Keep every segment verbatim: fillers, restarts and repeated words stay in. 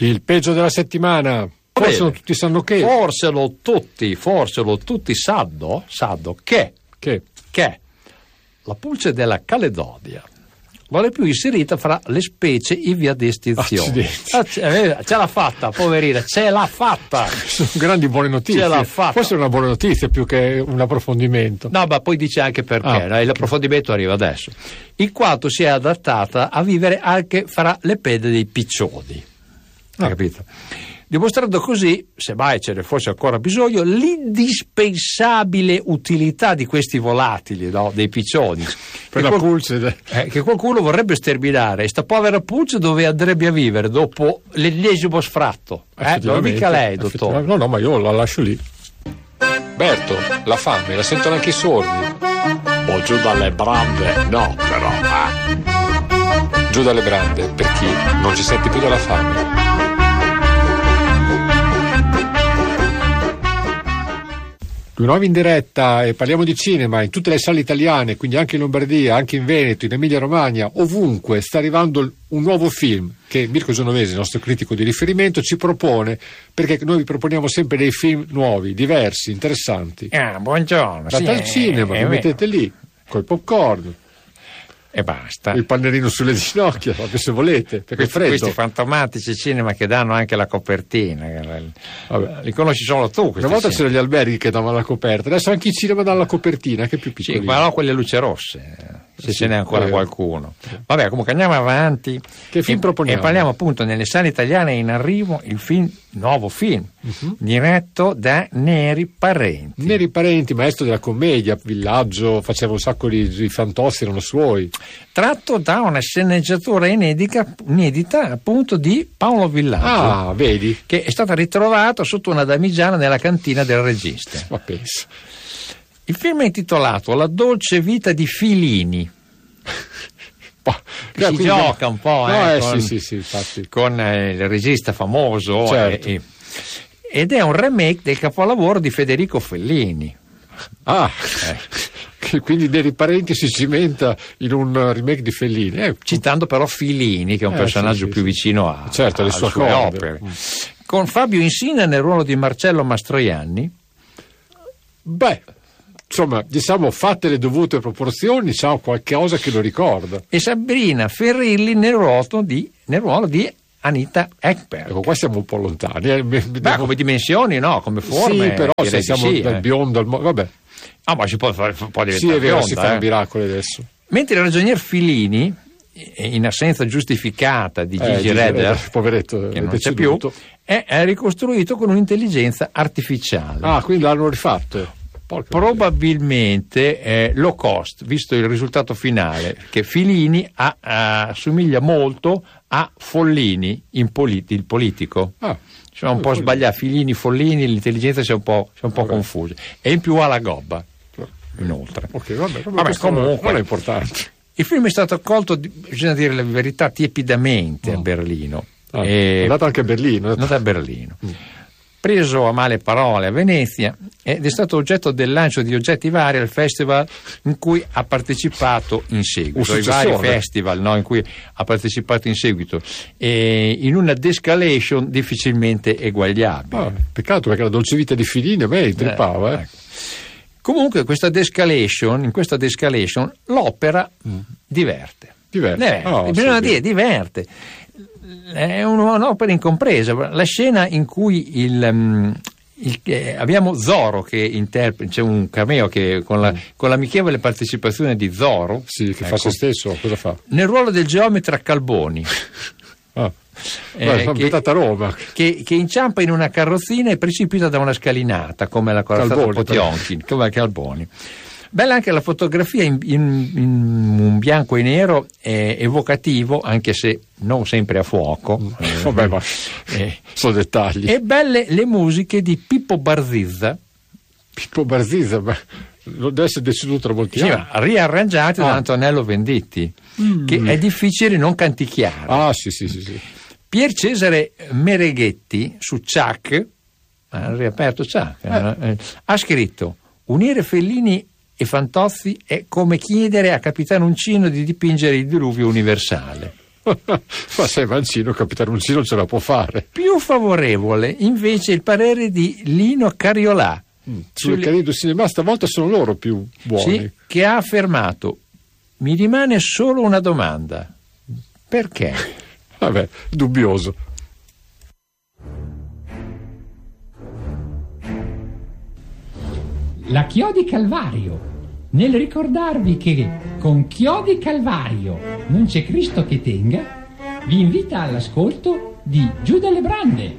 Il peggio della settimana. Forse non tutti sanno che. Forse lo tutti, forse lo tutti sanno, sanno che, che, che la pulce della Caledonia non è più inserita fra le specie in via di estinzione. Ah, ce, ce l'ha fatta, poverina, ce l'ha fatta. Sono grandi buone notizie. Ce l'ha fatta. Forse è una buona notizia più che un approfondimento. No, ma poi dice anche perché, ah. no? L'approfondimento arriva adesso. In quanto si è adattata a vivere anche fra le penne dei piccioni. Hai ah. capito? Dimostrando così, se mai ce ne fosse ancora bisogno, l'indispensabile utilità di questi volatili, no? Dei piccioni. Per la qual- pulce de- eh, che qualcuno vorrebbe sterminare. E sta povera pulce dove andrebbe a vivere dopo l'ennesimo sfratto? Eh? Non mica lei, dottore. No, no, ma io la lascio lì. Berto, la fame, la sentono anche i sordi. O giù dalle brande, no, però. Eh. Giù dalle brande, per chi non ci sente più dalla fame. Due nuovi in diretta e parliamo di cinema in tutte le sale italiane, quindi anche in Lombardia, anche in Veneto, in Emilia Romagna, ovunque sta arrivando un nuovo film che Mirko Genovese, il nostro critico di riferimento, ci propone, perché noi vi proponiamo sempre dei film nuovi, diversi, interessanti. Ah, buongiorno. Andate sì, al cinema, vi mettete lì col popcorn. E basta. Il pannerino sulle ginocchia, proprio se volete, perché questi, è freddo. Questi fantomatici cinema che danno anche la copertina. Vabbè. Li conosci solo tu. Una volta cinema. c'erano gli alberghi che davano la coperta, adesso anche i cinema danno la copertina, che è più piccolina. Sì, ma no, quelle luce rosse, se sì, ce n'è ancora eh. qualcuno. Vabbè, comunque andiamo avanti. Che film e, proponiamo? E parliamo appunto nelle sale italiane in arrivo il film, nuovo film, uh-huh. diretto da Neri Parenti. Neri Parenti, maestro della commedia, Villaggio, faceva un sacco di, di fantossi, erano suoi. Tratto da una sceneggiatura inedita, inedita appunto di Paolo Villaggio. Ah, vedi? Che è stata ritrovata sotto una damigiana nella cantina del regista. Ma penso. Il film è intitolato La dolce vita di Filini. Oh, si quindi, gioca un po' no, eh, eh, con, sì, sì, sì, con eh, il regista famoso, certo. eh, eh, ed è un remake del capolavoro di Federico Fellini. Ah, eh. Quindi Neri Parenti si cimenta in un remake di Fellini, eh. Citando però Filini, che è un eh, personaggio sì, più sì, vicino a, certo, alle a, sue, sue opere. Mm. Con Fabio Insina nel ruolo di Marcello Mastroianni. Beh, insomma, diciamo, fatte le dovute proporzioni, diciamo qualcosa che lo ricorda. E Sabrina Ferrilli nel ruolo di, nel ruolo di Anita Ekberg. Ecco, qua siamo un po' lontani. Eh. Beh, come dimensioni, no, come forme. Sì, però se siamo sì, dal eh. biondo al mo- vabbè. Ah, ma si può fare, può diventare sì, è vero, bionda, si fa eh. miracoli adesso. Mentre il ragionier Filini, in assenza giustificata di eh, Gigi Redder, poveretto, che non c'è più, è, è ricostruito con un'intelligenza artificiale. Ah, quindi l'hanno rifatto. Porca Probabilmente eh, low cost, visto il risultato finale, che Filini ha, ha, assomiglia molto a Follini, in politi- il politico. Ah, cioè un po' Follini. Sbagliato, Filini, Follini, l'intelligenza si è un po', si è un po' confusa. E in più ha la gobba, inoltre. Ok, vabbè, vabbè, vabbè comunque non è importante. Il film è stato accolto, bisogna dire la verità, tiepidamente oh. a Berlino. Ah, è andato anche a Berlino. È andato a Berlino. Mm. Preso a male parole a Venezia ed è stato oggetto del lancio di oggetti vari al festival in cui ha partecipato in seguito, i vari festival no, in cui ha partecipato in seguito, e in una descalation difficilmente eguagliabile. Ah, peccato, perché la dolce vita di Filini a me intrippava. Eh, eh. Ecco. Comunque questa descalation, in questa descalation l'opera mm. diverte. Diverte. diverte. Oh, Bisogna sì, dire, diverte. È un'opera incompresa. La scena in cui il, um, il, eh, abbiamo Zorro che interpreta, c'è un cameo che con la, con l'amichevole partecipazione di Zorro, sì, che ecco, fa se stesso, cosa fa? Nel ruolo del geometra Calboni. Ah. Eh, Beh, che, a Roma. Che, che inciampa in una carrozzina e precipita da una scalinata come la corazzata Potionkin, come Calboni. Bella anche la fotografia in, in, in un bianco e nero, eh, evocativo, anche se non sempre a fuoco. Mm. Eh, Vabbè, ma eh, sono dettagli. E belle le musiche di Pippo Barzizza. Pippo Barzizza, ma non deve essere deceduto da molti sì, anni. Riarrangiate ah. da Antonello Venditti, mm. che è difficile non canticchiare. Ah, sì, sì, sì. sì. Pier Cesare Mereghetti, su Ciak, ha riaperto Ciak, eh. Eh, ha scritto: unire Fellini e Fantozzi è come chiedere a Capitano Uncino di dipingere il diluvio universale. Ma sei Mancino, capitano Uncino ce la può fare. Più favorevole invece il parere di Lino Cariolà. Mm. Sulle cadute del cinema stavolta sono loro più buoni. Sì, che ha affermato: mi rimane solo una domanda. Perché? Vabbè, dubbioso. La Chiodi Calvario. Nel ricordarvi che con Chiodi Calvario non c'è Cristo che tenga, vi invita all'ascolto di Giù dalle Brande.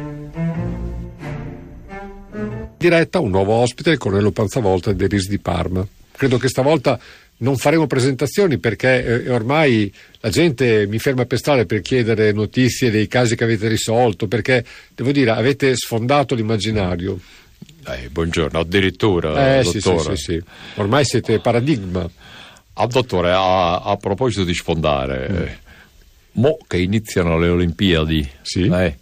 Diretta un nuovo ospite, il colonnello Panzavolta dei Ris di Parma. Credo che stavolta non faremo presentazioni perché eh, ormai la gente mi ferma per strada per chiedere notizie dei casi che avete risolto, perché devo dire avete sfondato l'immaginario. Eh, buongiorno, addirittura, eh, dottore. Sì, sì, sì, sì. Ormai siete paradigma. Ah, dottore, a, a proposito di sfondare, mm. eh, mo che iniziano le Olimpiadi, sì. eh,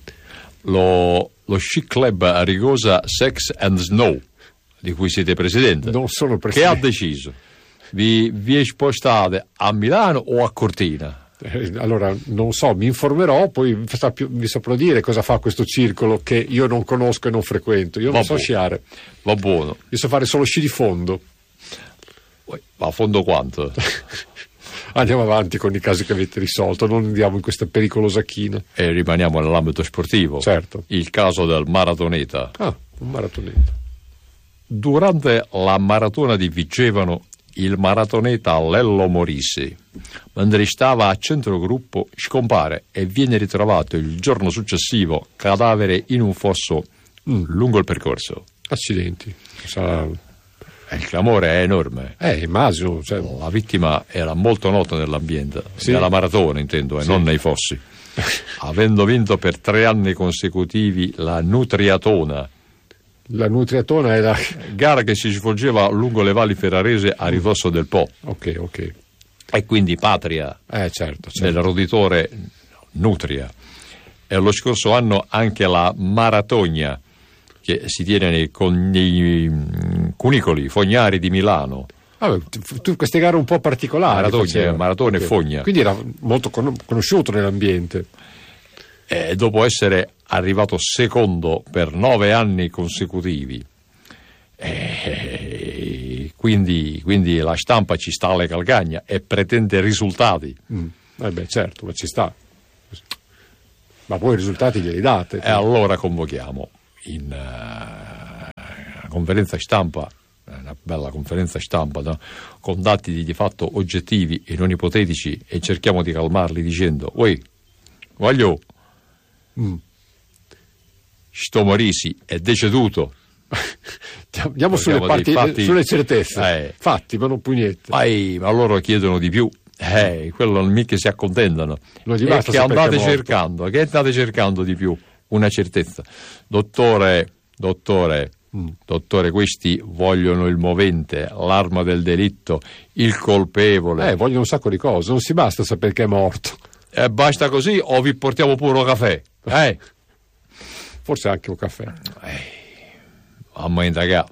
lo, lo sci club a Rigosa Sex and Snow, di cui siete presidente, non sono presidente. Che ha deciso? Vi, vi spostate a Milano o a Cortina? Eh, allora non so, mi informerò, poi vi, sappio, vi saprò dire cosa fa questo circolo che io non conosco e non frequento. Io Va non so buono. sciare. Va buono. Io so fare solo sci di fondo. Ma a fondo quanto? Andiamo avanti con i casi che avete risolto, non andiamo in questa pericolosa china. E rimaniamo nell'ambito sportivo. Certo. Il caso del maratoneta. Ah, un maratoneta. Durante la maratona di Vigevano, il maratoneta Lello Morissi, mentre stava a centro gruppo, scompare e viene ritrovato il giorno successivo cadavere in un fosso mm. lungo il percorso. Accidenti. Sarà... Il clamore è enorme. Eh, immagino. Cioè... La vittima era molto nota nell'ambiente, sì. nella maratona intendo, e sì. non nei fossi. Avendo vinto per tre anni consecutivi la Nutriatona. La Nutriatona è la... gara che si svolgeva lungo le valli ferrarese a ridosso del Po. Ok, ok. E quindi patria eh, certo, certo. del roditore Nutria. E lo scorso anno anche la Maratogna, che si tiene nei, con, nei cunicoli fognari di Milano. Ah, tu, queste gare un po' particolari. Maratogna, Maratona okay. e Fogna. Quindi era molto con, conosciuto nell'ambiente. E dopo essere arrivato secondo per nove anni consecutivi, e quindi, quindi la stampa ci sta alle calcagna e pretende risultati. Mm. Eh beh, certo, ma ci sta. Ma poi i risultati glieli date. E allora convochiamo in uh, conferenza stampa, una bella conferenza stampa, no? Con dati di, di fatto oggettivi e non ipotetici, e cerchiamo di calmarli dicendo: uè, voglio mm. sto Morisi è deceduto. Andiamo sulle, parti, fatti, sulle certezze, eh, fatti, ma non pugnette. Mai, ma loro chiedono di più, eh, quello mica si accontentano. Non gli e basta che andate che cercando, che andate cercando di più? Una certezza. Dottore, dottore, mm. dottore, questi vogliono il movente, l'arma del delitto, il colpevole. Eh, vogliono un sacco di cose, non si basta sapere che è morto. Eh, basta così o vi portiamo pure un caffè? Eh? Forse anche un caffè. Eh. Amma indagare.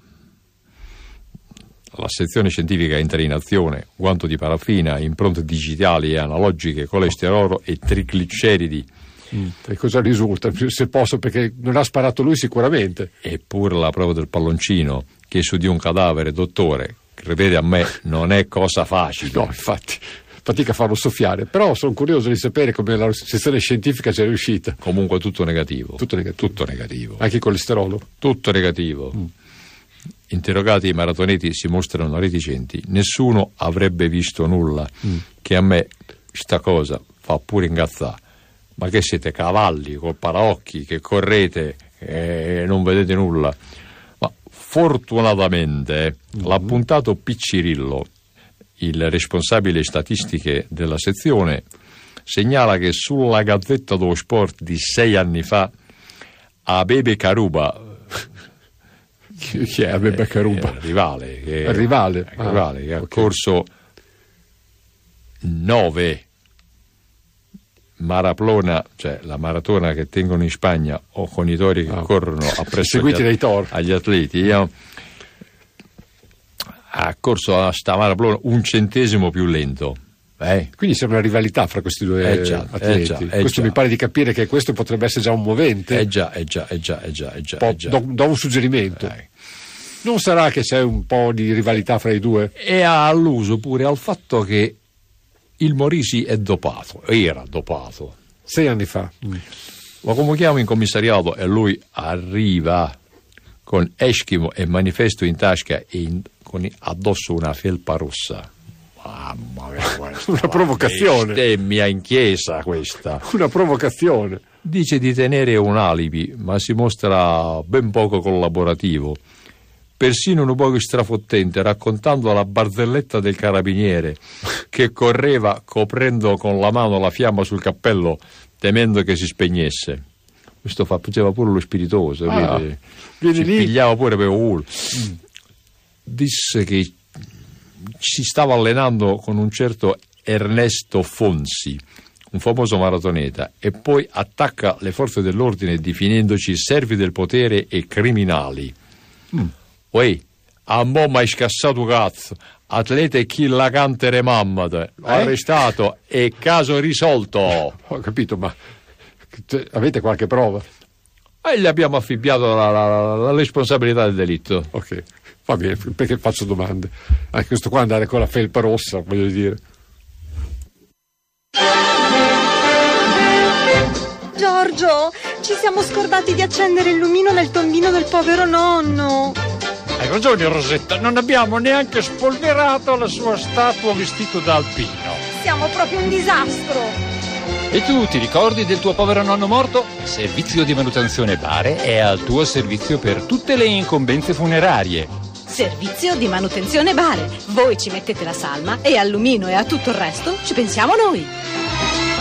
La sezione scientifica entra in azione, guanto di paraffina, impronte digitali e analogiche, colesterolo e trigliceridi. Mm. E cosa risulta? Se posso, perché non ha sparato lui sicuramente. Eppure la prova del palloncino, che su di un cadavere, dottore, crede a me, non è cosa facile. No, infatti, fatica a farlo soffiare. Però sono curioso di sapere come la sezione scientifica ci è riuscita. Comunque tutto negativo. Tutto negativo. Tutto negativo. Anche il colesterolo? Tutto negativo. Mm. Interrogati i maratoneti si mostrano reticenti. Nessuno avrebbe visto nulla. Mm. Che a me sta cosa fa pure ingazzare. Ma che siete cavalli col paraocchi che correte e non vedete nulla? Ma fortunatamente mm. l'appuntato Piccirillo, il responsabile statistiche della sezione, segnala che sulla Gazzetta dello Sport di sei anni fa Abebe Caruba, chi è Abebe Caruba? Eh, rivale, che, il rivale, eh, ah, rivale che okay. ha corso nove maraplona, cioè la maratona che tengono in Spagna, o con i tori che ah, corrono appresso seguiti agli, dai tor. agli atleti. Io, ha corso a sta maraplona un centesimo più lento, Eh. Quindi c'è una rivalità fra questi due Eh già, atleti. eh già, eh questo già. mi pare di capire che questo potrebbe essere già un movente. Eh già, eh già, eh già, eh già, eh già, Po- eh già. do, do un suggerimento. Eh. Non sarà che c'è un po' di rivalità fra i due? E ha alluso pure al fatto che il Morisi è dopato, era dopato. Sei anni fa. Mm. Lo convochiamo in commissariato e lui arriva con Eschimo e manifesto in tasca e in- con addosso una felpa rossa. Mamma mia, questa Una provocazione. bestemmia in chiesa questa. Una provocazione. Dice di tenere un alibi, ma si mostra ben poco collaborativo. Persino un poco strafottente, raccontando la barzelletta del carabiniere che correva coprendo con la mano la fiamma sul cappello temendo che si spegnesse. Questo fa, faceva pure lo spiritoso, Ah, vedi? vieni Si lì. pigliava pure per culo. Disse che si stava allenando con un certo Ernesto Fonsi, un famoso maratoneta, e poi attacca le forze dell'ordine definendoci servi del potere e criminali. Uè, a mo' mi hai scassato cazzo, atleta e chi la cantere mammate, l'ho Eh? arrestato e caso risolto. Ho capito, ma te- avete qualche prova? E gli abbiamo affibbiato la, la- la- la responsabilità del delitto. Ok, va bene, perché faccio domande. Anche questo qua andare con la felpa rossa, voglio dire. Giorgio, ci siamo scordati di accendere il lumino nel tombino del povero nonno. Hai ragione Rosetta, non abbiamo neanche spolverato la sua statua vestito da alpino. Siamo proprio un disastro. E tu ti ricordi del tuo povero nonno morto? Servizio di manutenzione bare è al tuo servizio per tutte le incombenze funerarie. Servizio di manutenzione bare. Voi ci mettete la salma e al lumino e a tutto il resto ci pensiamo noi.